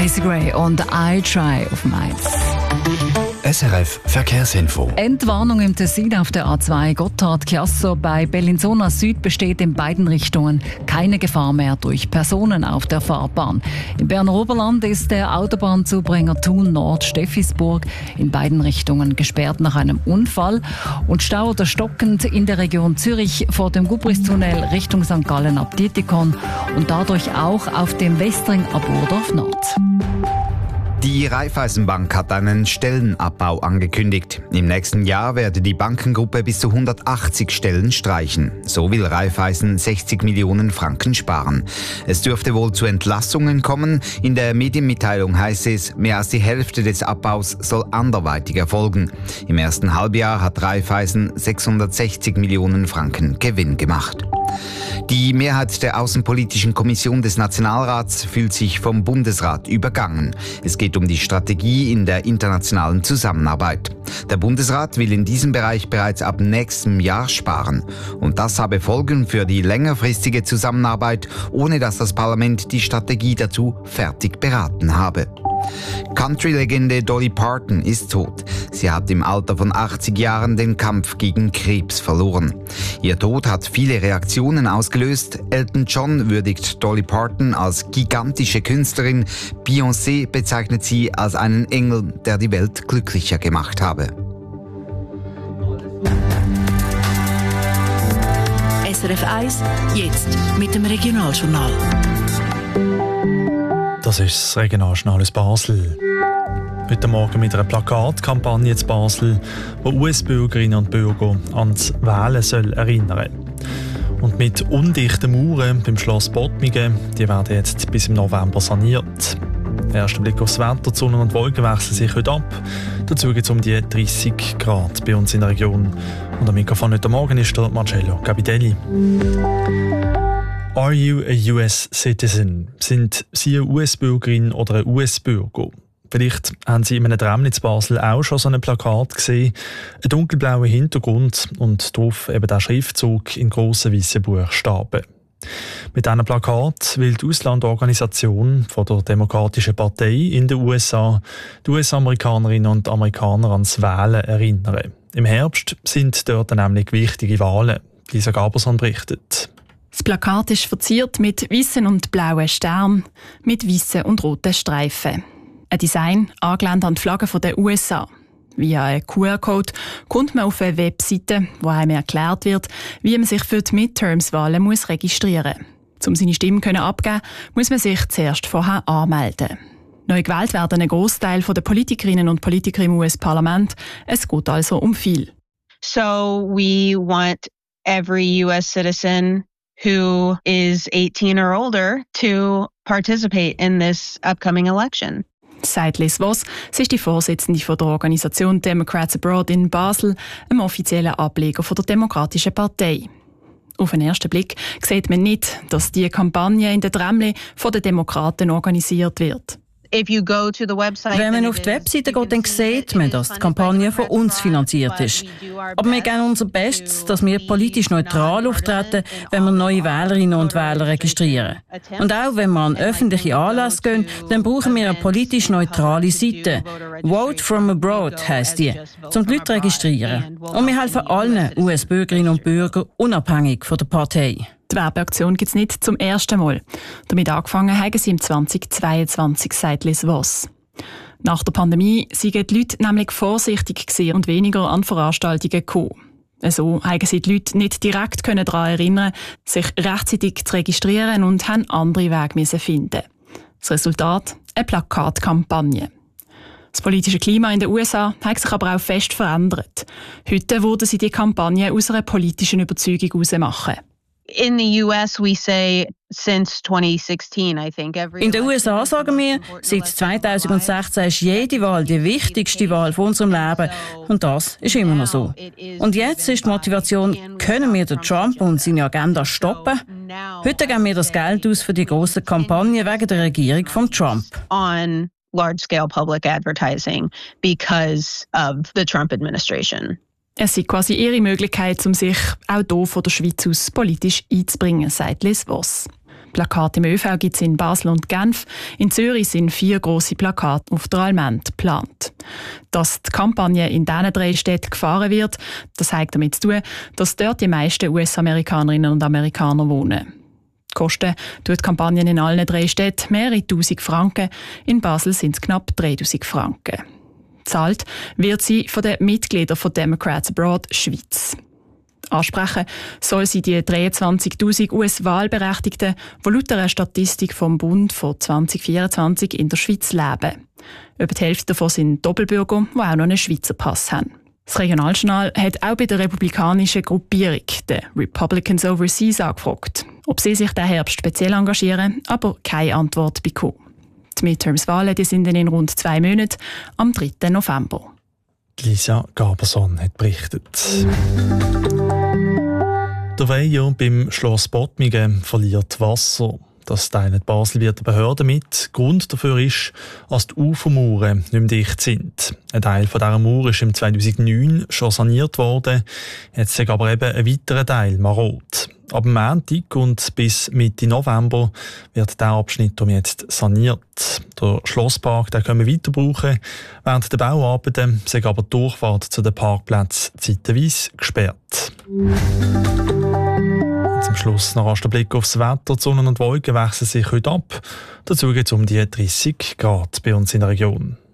Macy Gray und I Try auf Mainz. SRF Verkehrsinfo. Endwarnung im Tessin auf der A2 Gotthard-Chiasso. Bei Bellinzona Süd besteht in beiden Richtungen keine Gefahr mehr durch Personen auf der Fahrbahn. Im Berner Oberland ist der Autobahnzubringer Thun Nord Steffisburg in beiden Richtungen gesperrt nach einem Unfall. Und Stau oder stockend in der Region Zürich vor dem Gubristunnel Richtung St. Gallen ab Dietikon und dadurch auch auf dem Westring ab Urdorf Nord. Die Raiffeisenbank hat einen Stellenabbau angekündigt. Im nächsten Jahr werde die Bankengruppe bis zu 180 Stellen streichen. So will Raiffeisen 60 Millionen Franken sparen. Es dürfte wohl zu Entlassungen kommen. In der Medienmitteilung heißt es, mehr als die Hälfte des Abbaus soll anderweitig erfolgen. Im ersten Halbjahr hat Raiffeisen 660 Millionen Franken Gewinn gemacht. Die Mehrheit der Außenpolitischen Kommission des Nationalrats fühlt sich vom Bundesrat übergangen. Es geht um die Strategie in der internationalen Zusammenarbeit. Der Bundesrat will in diesem Bereich bereits ab nächstem Jahr sparen. Und das habe Folgen für die längerfristige Zusammenarbeit, ohne dass das Parlament die Strategie dazu fertig beraten habe. Country-Legende Dolly Parton ist tot. Sie hat im Alter von 80 Jahren den Kampf gegen Krebs verloren. Ihr Tod hat viele Reaktionen ausgelöst. Elton John würdigt Dolly Parton als gigantische Künstlerin. Beyoncé bezeichnet sie als einen Engel, der die Welt glücklicher gemacht habe. SRF 1, jetzt mit dem Regionaljournal. Das ist das Regionaljournal aus Basel. Heute Morgen mit einer Plakatkampagne in Basel, die US-Bürgerinnen und Bürger ans Wählen erinnern soll. Und mit undichten Mauern beim Schloss Bottmingen, die werden jetzt bis im November saniert. Der erste Blick aufs Wetter, die Sonne und Wolken wechseln sich heute ab. Dazu geht es um die 30 Grad bei uns in der Region. Und am Mikrofon heute Morgen ist der Marcello Gabitelli. Are you a US citizen? Sind Sie eine US-Bürgerin oder ein US-Bürger? Vielleicht haben Sie in einem Tram in Basel auch schon so ein Plakat gesehen. Ein dunkelblauer Hintergrund und darauf eben der Schriftzug in grossen weißen Buchstaben. Mit diesem Plakat will die Auslandorganisation von der Demokratischen Partei in den USA die US-Amerikanerinnen und Amerikaner ans Wählen erinnern. Im Herbst sind dort nämlich wichtige Wahlen. Lisa Gaberson berichtet. Das Plakat ist verziert mit weißen und blauen Sternen, mit weißen und roten Streifen. Ein Design angelehnt an die Flagge der USA. Via einen QR-Code kommt man auf eine Webseite, wo einem erklärt wird, wie man sich für die Midterms-Wahlen registrieren muss. Um seine Stimme abzugeben, muss man sich zuerst vorher anmelden. Neu gewählt werden ein Großteil der Politikerinnen und Politiker im US-Parlament. Es geht also um viel. So we want every US citizen who is 18 or older to participate in this upcoming election. Sagt Liz Voss, sie ist die Vorsitzende der Organisation Democrats Abroad in Basel, einem offiziellen Ableger der Demokratischen Partei. Auf den ersten Blick sieht man nicht, dass diese Kampagne in den Tramli von den Demokraten organisiert wird. Wenn man auf die Webseite geht, dann sieht man, dass die Kampagne von uns finanziert ist. Aber wir geben unser Bestes, dass wir politisch neutral auftreten, wenn wir neue Wählerinnen und Wähler registrieren. Und auch wenn wir an öffentliche Anlässe gehen, dann brauchen wir eine politisch neutrale Seite. Vote from Abroad heisst die, um die Leute zu registrieren. Und wir helfen allen US-Bürgerinnen und Bürgern unabhängig von der Partei. Die Werbeaktion gibt es nicht zum ersten Mal. Damit angefangen haben sie im 2022, sagt Liz Voss. Nach der Pandemie seien die Leute nämlich vorsichtig gewesen und weniger an Veranstaltungen gekommen. So haben sie die Leute nicht direkt daran erinnern, sich rechtzeitig zu registrieren und haben andere Wege finden. Das Resultat? Eine Plakatkampagne. Das politische Klima in den USA hat sich aber auch fest verändert. Heute würden sie die Kampagne aus einer politischen Überzeugung heraus machen. In the US we say since 2016, I think In den USA sagen wir, seit 2016 ist jede Wahl die wichtigste Wahl von unserem Leben. Und das ist immer noch so. Und jetzt ist die Motivation, können wir den Trump und seine Agenda stoppen? Heute geben wir das Geld aus für die grosse Kampagne wegen der Regierung von Trump. On large-scale public advertising because of the Trump administration. Es ist quasi ihre Möglichkeit, um sich auch hier von der Schweiz aus politisch einzubringen, sagt Liz Voss. Plakate im ÖV gibt es in Basel und Genf. In Zürich sind 4 grosse Plakate auf der Allmend geplant. Dass die Kampagne in diesen 3 Städten gefahren wird, das hat damit zu tun, dass dort die meisten US-Amerikanerinnen und Amerikaner wohnen. Kosten tut die Kampagne in allen 3 Städten mehrere tausend Franken. In Basel sind es knapp 3000 Franken. Zahlt wird sie von den Mitgliedern von Democrats Abroad Schweiz. Ansprechen soll sie die 23'000 US-Wahlberechtigten, die laut einer Statistik vom Bund von 2024 in der Schweiz leben. Über die Hälfte davon sind Doppelbürger, die auch noch einen Schweizer Pass haben. Das Regionaljournal hat auch bei der republikanischen Gruppierung, den Republicans Overseas, angefragt, ob sie sich diesen Herbst speziell engagieren, aber keine Antwort bekommen. Die Midterms-Wahlen sind dann in rund 2 Monaten, am 3. November. Lisa Gaberson hat berichtet. Der Weiher beim Schloss Bottmingen verliert Wasser. Das teilen die Baselwieter Behörden mit. Grund dafür ist, dass die Ufermauern nicht mehr dicht sind. Ein Teil dieser Mauer ist im 2009 schon saniert worden. Jetzt ist aber eben ein weiterer Teil marod. Ab dem Montag und bis Mitte November wird dieser Abschnitt jetzt saniert. Der Schlosspark können wir weiter brauchen. Während der Bauarbeiten ist aber die Durchfahrt zu den Parkplätzen zeitweise gesperrt. Zum Schluss noch ein Blick aufs Wetter. Die Sonne und Wolken wechseln sich heute ab. Dazu geht es um die 30 Grad bei uns in der Region.